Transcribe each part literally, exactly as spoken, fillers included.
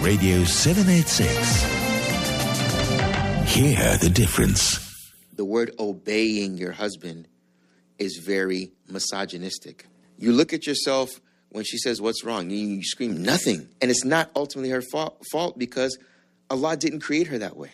Radio seven eighty-six. Hear the difference. The word obeying your husband is very misogynistic. You look at yourself when she says, what's wrong? You, you scream, nothing. And it's not ultimately her fault, fault because Allah didn't create her that way.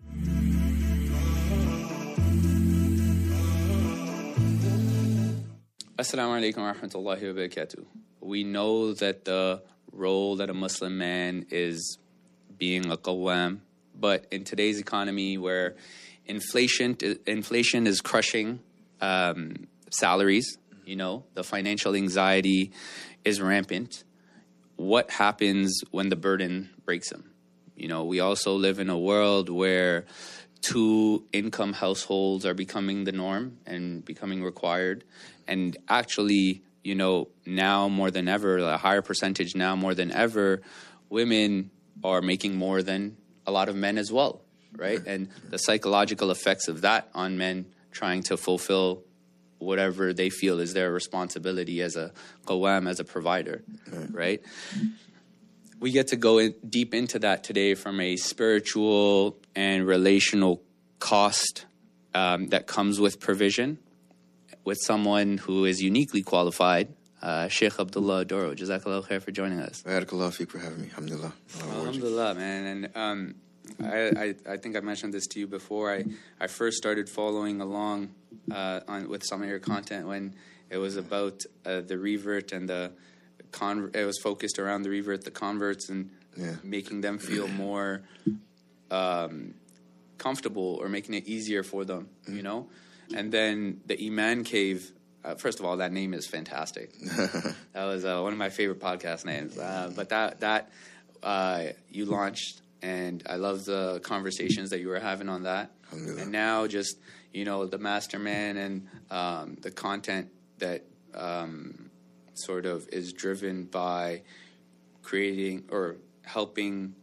Assalamu alaikum wa rahmatullahi wa barakatuh. We know that the role that a Muslim man is being a qawwam, but in today's economy where inflation inflation is crushing um, salaries, you know, the financial anxiety is rampant. What happens when the burden breaks them? You know, we also live in a world where two income households are becoming the norm and becoming required. And actually, you know, now more than ever, a higher percentage now more than ever, women are making more than a lot of men as well, right? And the psychological effects of that on men trying to fulfill whatever they feel is their responsibility as a qawwam, as a provider, right? We get to go in deep into that today from a spiritual and relational cost um, that comes with provision, with someone who is uniquely qualified, uh, Sheikh Abdullah Doro. Jazakallah khair for joining us. Barakallah feek for having me. Alhamdulillah. Alhamdulillah, man. And um, I, I, I think I mentioned this to you before. I, I first started following along uh, on with some of your content when it was about uh, the revert and the con. It was focused around the revert, the converts, and yeah. making them feel more um, comfortable or making it easier for them, mm-hmm. you know. And then the Iman Cave. Uh, first of all, that name is fantastic. That was uh, one of my favorite podcast names. Uh, but that that uh, you launched. And I love the conversations that you were having on that. And now just, you know, the masterman and um, the content that um, sort of is driven by creating or helping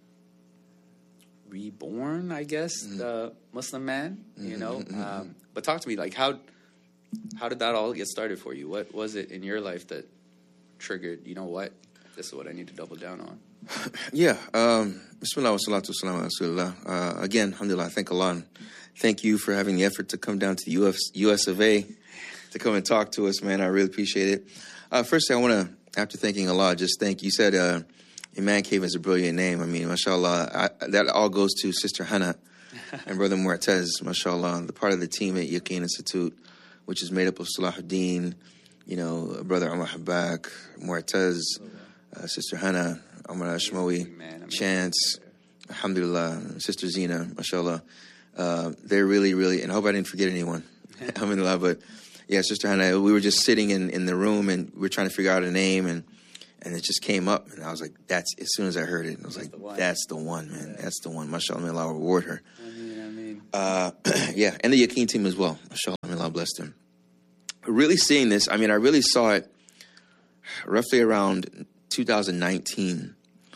reborn, I guess, mm-hmm. the Muslim man, you mm-hmm, know. Mm-hmm. Um, but talk to me, like, how how did that all get started for you? What was it in your life that triggered, you know what, this is what I need to double down on? Yeah. Um, Bismillah wa salatu wa salam ala Rasulullah. Uh, again, alhamdulillah, I thank Allah. And thank you for having the effort to come down to the U S, U S of A to come and talk to us, man. I really appreciate it. Uh, first, I want to, after thanking Allah, just thank you. said uh, Iman Cave is a brilliant name. I mean, mashallah, I, that all goes to Sister Hannah and Brother Mu'taz, mashallah, the part of the team at Yaqeen Institute, which is made up of Salahuddin, you know, Brother Umar Habak, Mu'taz, uh, Sister Hannah, Omar Ashmawi, Chance, alhamdulillah, Sister Zina, mashallah. Uh, they're really, really, and I hope I didn't forget anyone, alhamdulillah, but yeah, Sister Hannah, we were just sitting in, in the room and we were trying to figure out a name and and it just came up and I was like, that's, as soon as I heard it, I was that's like, the that's the one, man, yeah. that's the one, mashallah, may Allah reward her. I mean, I mean. Uh, yeah, and the Yaqeen team as well, mashallah, may Allah bless them. Really seeing this, I mean, I really saw it roughly around two thousand nineteen.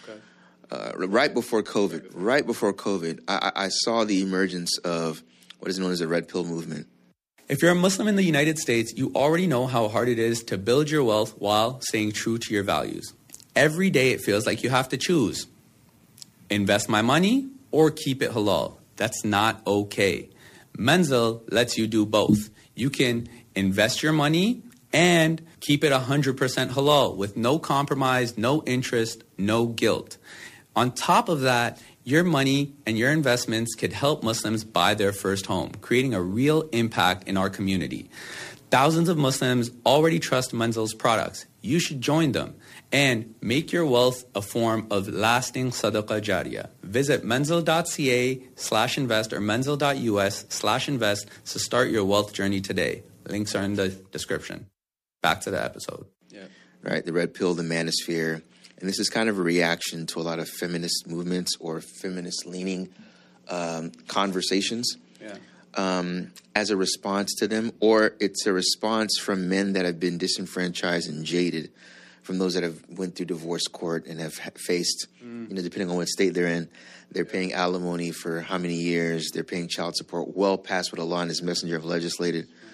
Uh, right before COVID, right before COVID, I, I saw the emergence of what is known as the Red Pill movement. If you're a Muslim in the United States, you already know how hard it is to build your wealth while staying true to your values. Every day it feels like you have to choose. Invest my money or keep it halal. That's not okay. Menzil lets you do both. You can invest your money and keep it one hundred percent halal with no compromise, no interest, no guilt. On top of that, your money and your investments could help Muslims buy their first home, creating a real impact in our community. Thousands of Muslims already trust Menzil's products. You should join them and make your wealth a form of lasting sadaqah jariyah. Visit menzil.ca slash invest or menzil.us slash invest to start your wealth journey today. Links are in the description. Back to the episode. Yeah. Right, the Red Pill, the manosphere. And this is kind of a reaction to a lot of feminist movements or feminist-leaning um, conversations yeah. um, as a response to them. Or it's a response from men that have been disenfranchised and jaded, from those that have went through divorce court and have faced, mm. you know, depending on what state they're in, they're paying alimony for how many years, they're paying child support well past what Allah and His Messenger have legislated.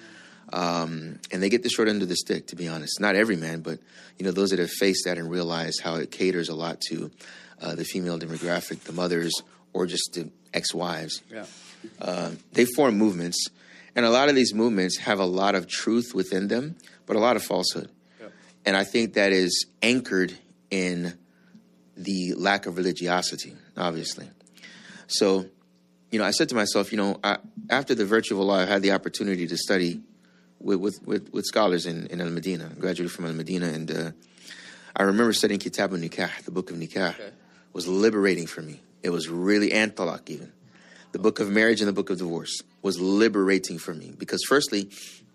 Um, and they get the short end of the stick, to be honest. Not every man, but, you know, those that have faced that and realize how it caters a lot to uh, the female demographic, the mothers, or just the ex-wives. Yeah. Uh, they form movements, and a lot of these movements have a lot of truth within them, but a lot of falsehood. Yeah. And I think that is anchored in the lack of religiosity, obviously. So, you know, I said to myself, you know, I, after the virtue of Allah, I had the opportunity to study with with, with, with scholars in, in Al-Madinah. I graduated from Al-Madinah, and uh, I remember studying Kitab al-Nikah, the book of Nikah. Okay. Was liberating for me. It was really, and Talaq even. The book of marriage and the book of divorce was liberating for me. Because firstly,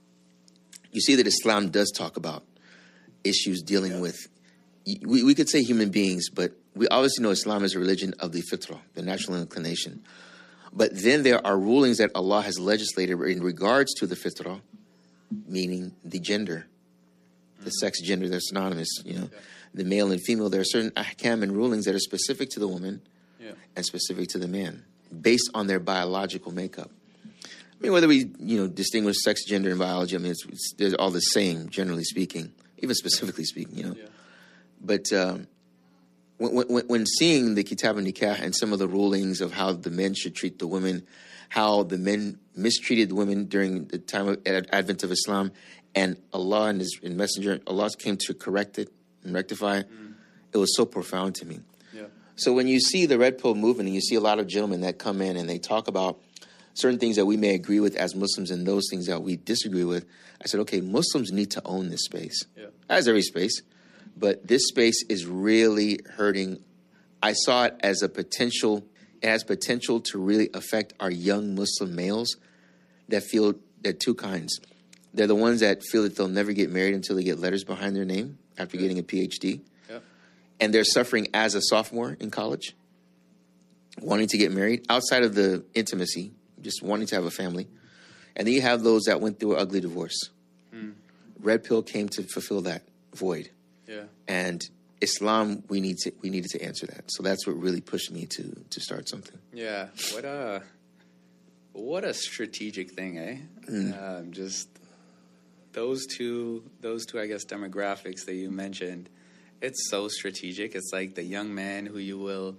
you see that Islam does talk about issues dealing yeah. with, we, we could say human beings, but we obviously know Islam is a religion of the fitrah, the natural inclination. But then there are rulings that Allah has legislated in regards to the fitrah, meaning the gender, the sex gender that's synonymous, you know, yeah. the male and female. There are certain ahkam and rulings that are specific to the woman yeah. and specific to the man, based on their biological makeup. I mean, whether we, you know, distinguish sex, gender, and biology, I mean, it's, it's they're all the same, generally speaking, even specifically speaking, you know. Yeah. But um, when, when, when seeing the Kitab al-Nikah and some of the rulings of how the men should treat the women, how the men mistreated the women during the time of advent of Islam, and Allah and His and Messenger, Allah came to correct it and rectify it, mm. it was so profound to me. Yeah. So when you see the Red Pill movement and you see a lot of gentlemen that come in and they talk about certain things that we may agree with as Muslims and those things that we disagree with, I said, okay, Muslims need to own this space, yeah. as every space. But this space is really hurting. I saw it as a potential, it has potential to really affect our young Muslim males that feel, there are two kinds. They're the ones that feel that they'll never get married until they get letters behind their name after yeah. getting a P H D. Yeah. And they're suffering as a sophomore in college, wanting to get married outside of the intimacy, just wanting to have a family. And then you have those that went through an ugly divorce. Mm. Red Pill came to fulfill that void. Yeah. And Islam, we need to we needed to answer that. So that's what really pushed me to to start something. Yeah. What a what a strategic thing, eh? Mm. Um, just those two those two I guess demographics that you mentioned. It's so strategic. It's like the young man who you will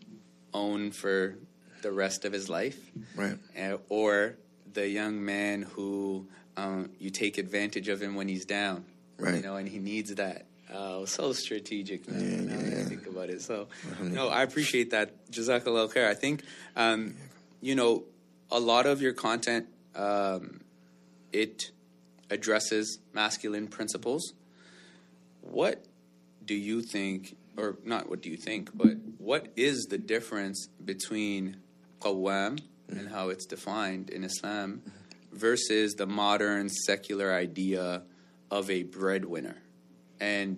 own for the rest of his life, right? Uh, or the young man who um, you take advantage of him when he's down, right? You know, and he needs that. Oh, so strategic, man. Yeah, now yeah. that I think about it. So, no, I appreciate that. Jazakallah khair. I think, um, you know, a lot of your content, um, it addresses masculine principles. What do you think, or not what do you think, but what is the difference between qawwam mm-hmm. and how it's defined in Islam versus the modern secular idea of a breadwinner? And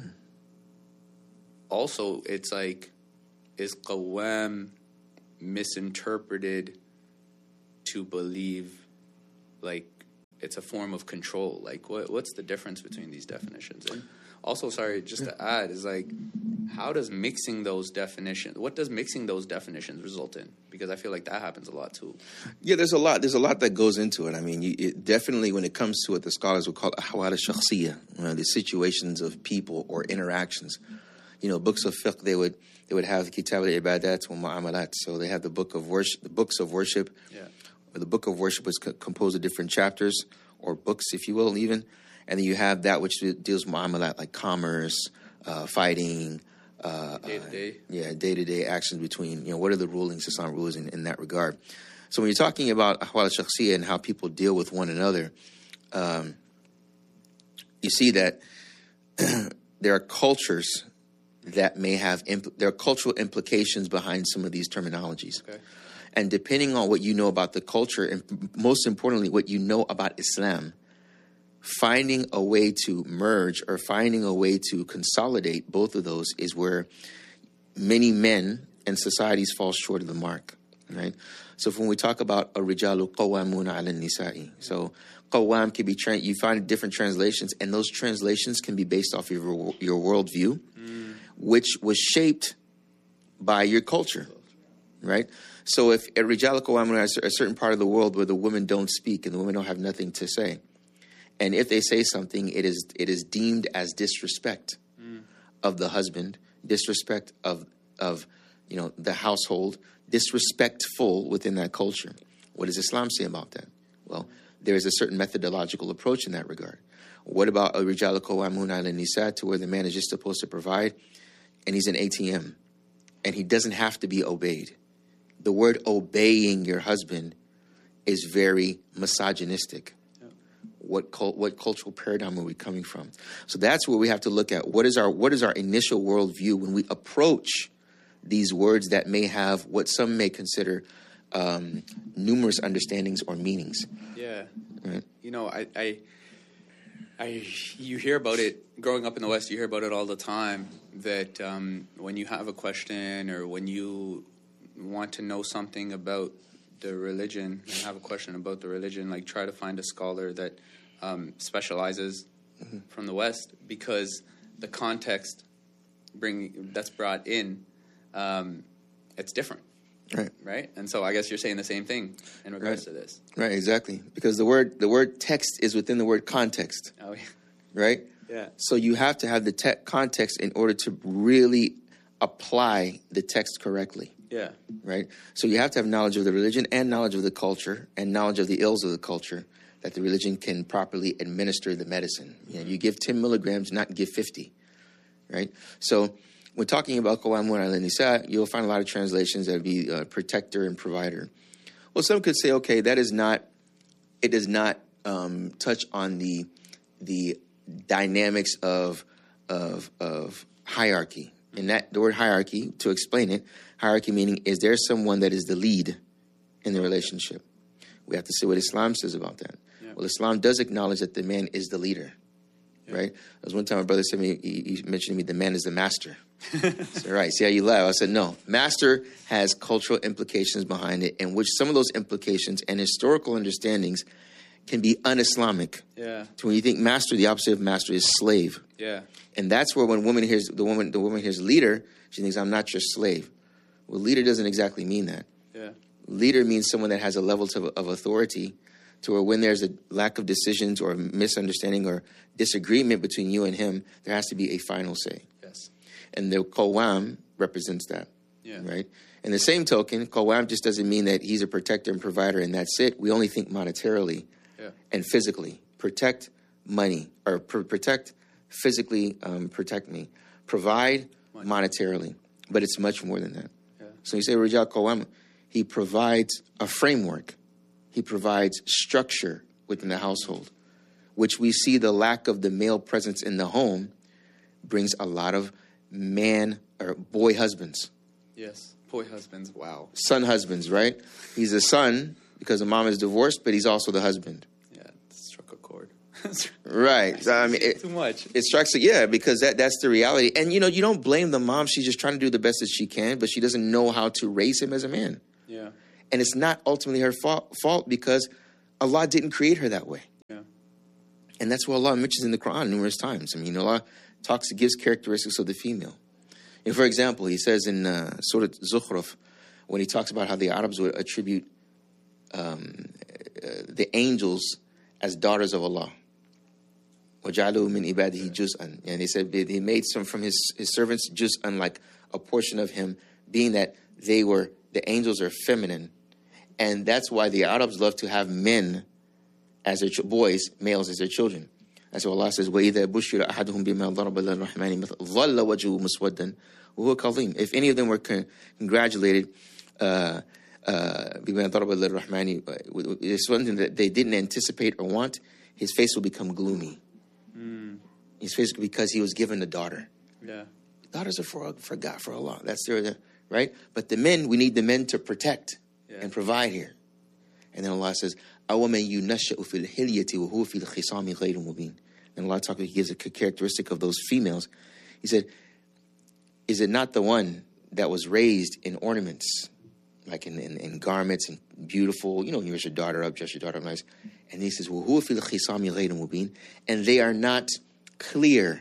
also, it's like, is qawwam misinterpreted to believe, like, it's a form of control? Like, what what's the difference between these definitions? And also, sorry, just to add, is like, how does mixing those definitions, what does mixing those definitions result in? Because I feel like that happens a lot too. Yeah, there's a lot. There's a lot that goes into it. I mean, you, it definitely, when it comes to what the scholars would call ahwal al-shakhsiyya, you know, the situations of people or interactions. You know, books of fiqh, they would they would have kitab al-ibadat wa mu'amalat. So they have the book of worship, the books of worship. Yeah. Or the book of worship was co- composed of different chapters or books, if you will, even. And then you have that which deals with mu'amalat, like commerce, uh, fighting, uh, day-to-day. Uh, yeah, day-to-day actions between, you know, what are the rulings, Islam rules in, in that regard. So when you're talking about ahwal al-shakhsiyya and how people deal with one another, um, you see that there are cultures that may have, impl- there are cultural implications behind some of these terminologies. Okay. And depending on what you know about the culture, and most importantly, what you know about Islam, finding a way to merge or finding a way to consolidate both of those is where many men and societies fall short of the mark, right? So when we talk about ar-rijalu qawwamuna 'ala an-nisa'i, so qawwam can be, tra- you find different translations, and those translations can be based off of your, your worldview, mm. which was shaped by your culture, right? So if ar-rijalu qawwamuna, a certain part of the world where the women don't speak and the women don't have nothing to say, And if they say something, it is it is deemed as disrespect mm. of the husband, disrespect of of you know the household, disrespectful within that culture. What does Islam say about that? Well, there is a certain methodological approach in that regard. What about a rijalu qawwamuna 'ala nisa, to where the man is just supposed to provide, and he's an A T M, and he doesn't have to be obeyed? The word obeying your husband is very misogynistic. Yeah. What cult, what cultural paradigm are we coming from? So that's where we have to look at what is our what is our initial worldview when we approach these words that may have what some may consider um, numerous understandings or meanings. Yeah, right? You know, I, I, I, you hear about it growing up in the West. You hear about it all the time. That um, when you have a question or when you want to know something about the religion and have a question about the religion, like try to find a scholar that um, specializes mm-hmm. from the West, because the context bring that's brought in, um, it's different. Right. Right. And so I guess you're saying the same thing in regards right. to this. Right. Exactly. Because the word the word text is within the word context. Oh, yeah. Right. Yeah. So you have to have the te- context in order to really apply the text correctly. Yeah. Right. So you have to have knowledge of the religion and knowledge of the culture and knowledge of the ills of the culture, that the religion can properly administer the medicine. You know, you give ten milligrams, not give fifty. Right. So when talking about qawwamuna 'ala nisa, you'll find a lot of translations that would be uh, protector and provider. Well, some could say, okay, that is not, it does not um, touch on the the dynamics of of of hierarchy. And that the word hierarchy, to explain it, hierarchy meaning, is there someone that is the lead in the relationship? We have to see what Islam says about that. Yeah. Well, Islam does acknowledge that the man is the leader. Yeah. Right? There was one time my brother said to me, he, he mentioned to me, the man is the master. I said, right, see how you laugh? I said, no, master has cultural implications behind it, in which some of those implications and historical understandings can be un-Islamic. Yeah. So when you think master, the opposite of master is slave. Yeah. And that's where when woman hears the woman the woman hears leader, she thinks, I'm not your slave. Well, leader doesn't exactly mean that. Yeah. Leader means someone that has a level of, of authority, to where when there's a lack of decisions or misunderstanding or disagreement between you and him, there has to be a final say. Yes. And the qawwam represents that. Yeah. Right? In the same token, qawwam just doesn't mean that he's a protector and provider and that's it. We only think monetarily yeah. and physically. Protect money, or pr- protect physically, um, protect me. Provide money. Monetarily. But it's much more than that. Yeah. So you say Rijal qawwam, he provides a framework. He provides structure within the household, which we see the lack of the male presence in the home brings a lot of man or boy husbands. Yes, boy husbands, wow. Son husbands, right? He's a son because the mom is divorced, but he's also the husband. Yeah, it struck a chord. Right. So, I mean, it, too much. It strikes it, yeah, because that, that's the reality. And, you know, you don't blame the mom. She's just trying to do the best that she can, but she doesn't know how to raise him as a man. Yeah. And it's not ultimately her fault, fault because Allah didn't create her that way. Yeah. And that's what Allah mentions in the Quran numerous times. I mean, Allah talks, gives characteristics of the female. And for example, he says in uh, Surah Zukhruf, when he talks about how the Arabs would attribute um, uh, the angels as daughters of Allah. وَجَعَلُوا مِنْ إِبَادِهِ جُزْءًا. And he said he made some from his, his servants juz'an, like a portion of him, being that they were, the angels are feminine. And that's why the Arabs love to have men as their ch- boys, males as their children. That's what Allah says, وَإِذَا بُشِّرَ أَحَدُهُمْ بِمَا ضَرَبَ لِلرَّحْمَنِ ظَلَّ وَجْهُهُ مُسْوَدًّا وَهُوَ كَظِيمٌ. If any of them were con- congratulated, uh, uh, بِمَا ضَرَبَ لِلرَّحْمَنِ, it's something that they didn't anticipate or want, his face will become gloomy. Mm. His face, because he was given a daughter. Yeah. Daughters are for, for God, for Allah. That's their, right? But the men, we need the men to protect yeah. and provide here. And then Allah says, أَوَمَنْ يُنَشَّأُ فِي الْحِلْيَةِ وَهُوَ فِي الْخِصَامِ غَيْرُ مُبِينٍ. And Allah talks, He gives a characteristic of those females. He said, is it not the one that was raised in ornaments, like in, in, in garments and beautiful, you know, you dress your daughter up, dress your daughter up nice. And he says, وَهُوَ فِي الْخِصَامِ غَيْرُ مُبِينٍ. And they are not clear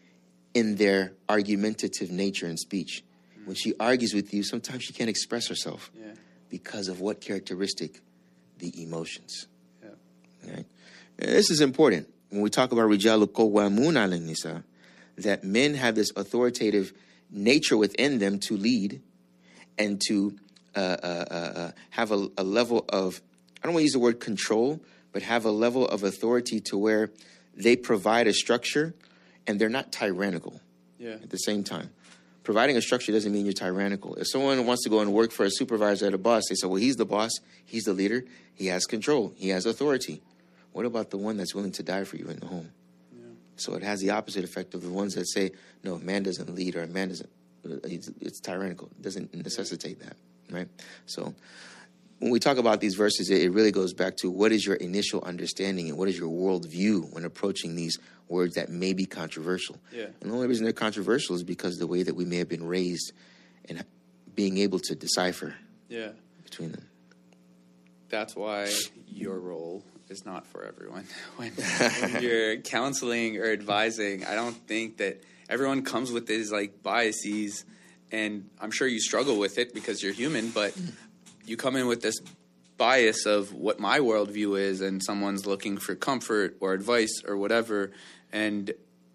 in their argumentative nature and speech. Mm-hmm. When she argues with you, sometimes she can't express herself yeah. because of what characteristic? The emotions. Yeah. Right? And this is important. when we talk about rijalu qawwamun 'ala nisa, that men have this authoritative nature within them to lead and to uh, uh, uh, have a, a level of, I don't want to use the word control, but have a level of authority to where they provide a structure and they're not tyrannical Yeah. at the same time. Providing a structure doesn't mean you're tyrannical. If someone wants to go and work for a supervisor at a boss, they say, well, he's the boss, he's the leader, he has control, he has authority. What about the one that's willing to die for you in the home? Yeah. So it has the opposite effect of the ones that say, no, a man doesn't lead or a man doesn't, it's, it's tyrannical. It doesn't necessitate that, right? So when we talk about these verses, it really goes back to what is your initial understanding and what is your worldview when approaching these words that may be controversial. Yeah. And the only reason they're controversial is because of the way that we may have been raised and being able to decipher Yeah. between them. That's why your role is not for everyone. When, when you're counseling or advising, I don't think that everyone comes with these like biases, and I'm sure you struggle with it because you're human, but you come in with this bias of what my worldview is, and someone's looking for comfort or advice or whatever, and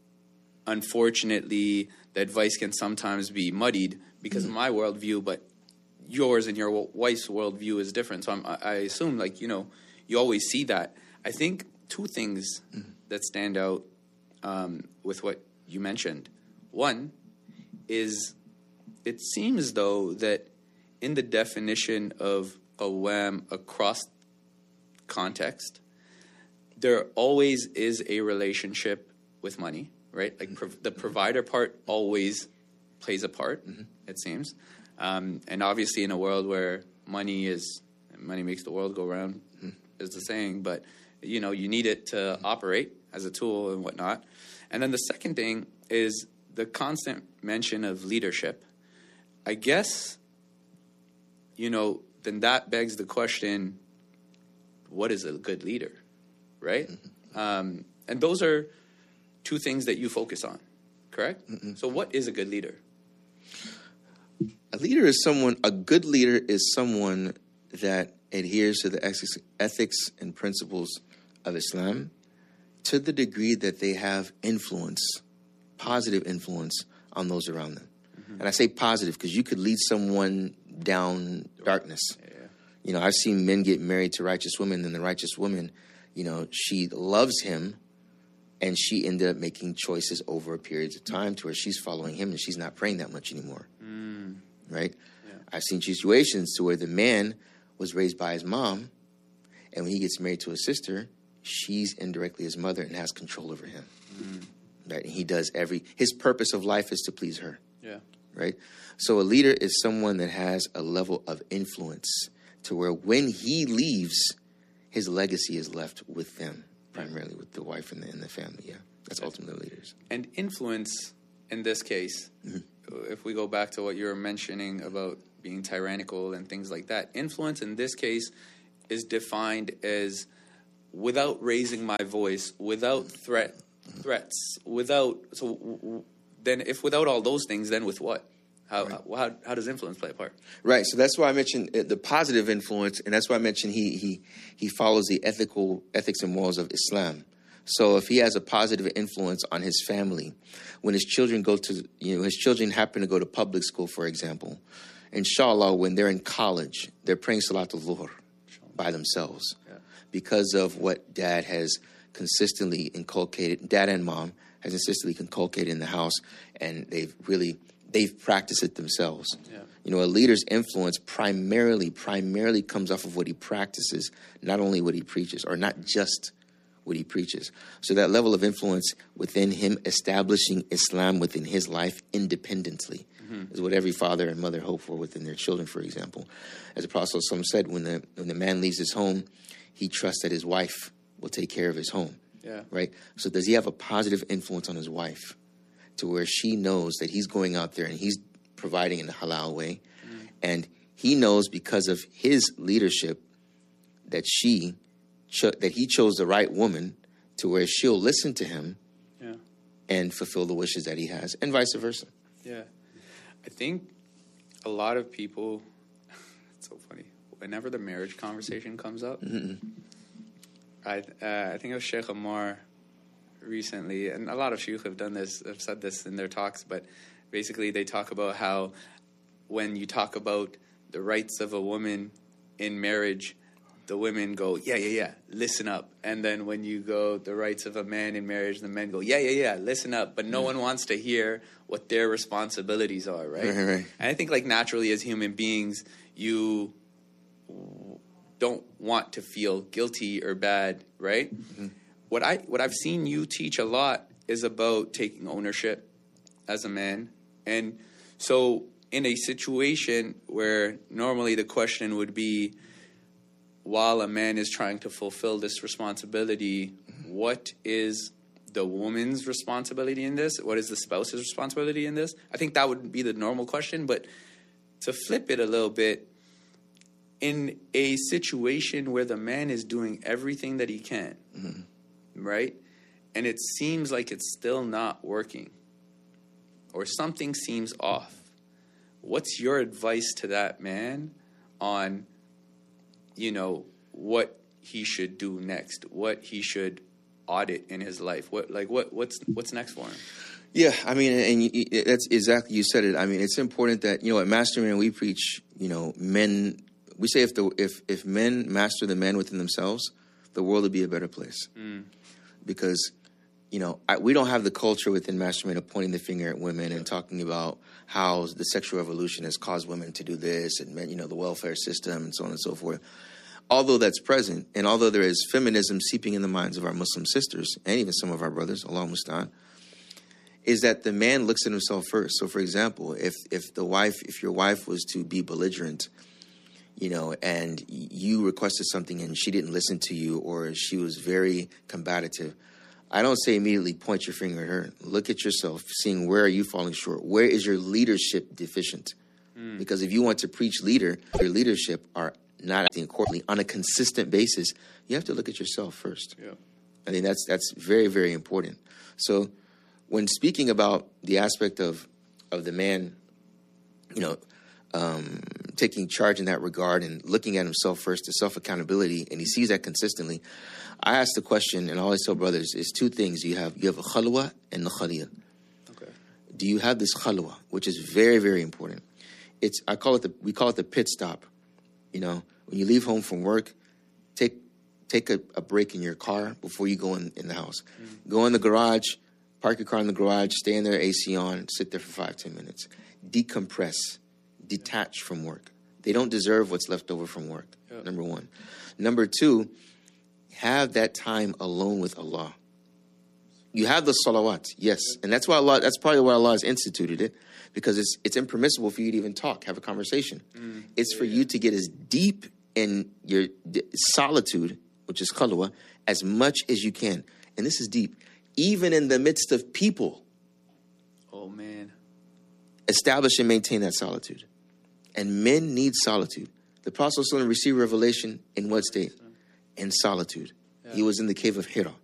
unfortunately, the advice can sometimes be muddied because mm-hmm. of my worldview, but yours and your wife's worldview is different. So I'm, I assume, like, you know, you always see that. I think two things mm-hmm. that stand out um, with what you mentioned. One is it seems, though, that in the definition of qawwam across context, there always is a relationship with money, right? Like prov- the provider part always plays a part, mm-hmm. it seems. Um, and obviously in a world where money is, money makes the world go round, mm-hmm. is the saying, but, you know, you need it to mm-hmm. operate as a tool and whatnot. And then the second thing is the constant mention of leadership. I guess, you know, then that begs the question, what is a good leader, right? Mm-hmm. Um, and those are two things that you focus on, correct? Mm-hmm. So what is a good leader? A leader is someone, a good leader is someone that adheres to the ethics, ethics and principles of Islam to the degree that they have influence, positive influence on those around them. Mm-hmm. And I say positive because you could lead someone down darkness. Yeah. You know, I've seen men get married to righteous women, and the righteous woman, you know, she loves him, and she ended up making choices over periods of time to where she's following him and she's not praying that much anymore. Mm. Right? Yeah. I've seen situations to where the man was raised by his mom, and when he gets married to a sister, she's indirectly his mother and has control over him. Mm. Right? And he does every, his purpose of life is to please her. Yeah. Right? So a leader is someone that has a level of influence to where when he leaves, his legacy is left with them, primarily with the wife and the, and the family. Yeah, that's ultimately leaders. And influence in this case, mm-hmm. if we go back to what you were mentioning about being tyrannical and things like that, influence in this case is defined as without raising my voice, without threat, mm-hmm. threats, without, so w- w- then if without all those things, then with what? How, right. how how does influence play a part? Right. So that's why I mentioned the positive influence, and that's why I mentioned he he he follows the ethical ethics and morals of Islam. So if he has a positive influence on his family, when his children go to you know his children happen to go to public school, for example, inshallah, when they're in college, they're praying Salatul Zuhr by themselves yeah. because of what dad has consistently inculcated, dad and mom has consistently inculcated in the house, and they've really. They've practiced it themselves. Yeah. You know, a leader's influence primarily, primarily comes off of what he practices, not only what he preaches, or not just what he preaches. So that level of influence within him establishing Islam within his life independently mm-hmm. is what every father and mother hope for within their children, for example. As the Prophet ﷺ said, when the, when the man leaves his home, he trusts that his wife will take care of his home. Yeah. Right? So does he have a positive influence on his wife? To where she knows that he's going out there and he's providing in a halal way. Mm. And he knows because of his leadership that she, cho- that he chose the right woman to where she'll listen to him yeah. and fulfill the wishes that he has, and vice versa. Yeah. I think a lot of people, it's so funny, whenever the marriage conversation comes up, mm-hmm. I uh, I think it was Sheikh Amar recently, and a lot of shuyukh have done this, have said this in their talks, but basically they talk about how when you talk about the rights of a woman in marriage, the women go, yeah, yeah, yeah, listen up. And then when you go, the rights of a man in marriage, the men go, yeah, yeah, yeah, listen up. But no mm. one wants to hear what their responsibilities are, right? Right, right? And I think, like, naturally as human beings, you don't want to feel guilty or bad, right? Mm-hmm. What, I, what I've seen you teach a lot is about taking ownership as a man. And so in a situation where normally the question would be, while a man is trying to fulfill this responsibility, what is the woman's responsibility in this? What is the spouse's responsibility in this? I think that would be the normal question. But to flip it a little bit, in a situation where the man is doing everything that he can, mm-hmm. right? And it seems like it's still not working, or something seems off, what's your advice to that man on, you know, what he should do next, what he should audit in his life? What, like, what, what's, what's next for him? Yeah, I mean, and you, that's exactly, you said it. I mean, it's important that, you know, at Mastermind, we preach, you know, men, we say if the, if, if men master the men within themselves, the world would be a better place. Mm. Because, you know, I, we don't have the culture within Mastermind of pointing the finger at women and talking about how the sexual revolution has caused women to do this and, men, you know, the welfare system and so on and so forth. Although that's present, and although there is feminism seeping in the minds of our Muslim sisters and even some of our brothers, Allah Mustaan, is that the man looks at himself first. So, for example, if if the wife, if your wife was to be belligerent, you know, and you requested something and she didn't listen to you, or she was very combative, I don't say immediately point your finger at her. Look at yourself, seeing where are you falling short? Where is your leadership deficient? Mm. Because if you want to preach leader, your leadership are not acting accordingly on a consistent basis, you have to look at yourself first. Yeah. I think that's that's very, very important. So when speaking about the aspect of of the man, you know, um, taking charge in that regard and looking at himself first, the self-accountability, and he sees that consistently, I ask the question, and I always tell brothers, is two things. You have you have a khalwa and the khaliyah. Okay. Do you have this khalwa, which is very, very important? It's I call it the we call it the pit stop. You know, when you leave home from work, take take a, a break in your car before you go in, in the house. Mm. Go in the garage, park your car in the garage, stay in there, A C on, sit there for five, ten minutes. Decompress, detach from work. They don't deserve what's left over from work, yep. Number one. Number two, have that time alone with Allah. You have the salawat, yes. And that's why Allah, that's probably why Allah has instituted it, because it's it's impermissible for you to even talk, have a conversation. Mm, it's for yeah. you to get as deep in your solitude, which is khalwa, as much as you can. And this is deep. Even in the midst of people. Oh, man. Establish and maintain that solitude. And men need solitude. The Prophet ﷺ received revelation in what state? In solitude. Yeah. He was in the cave of Hira.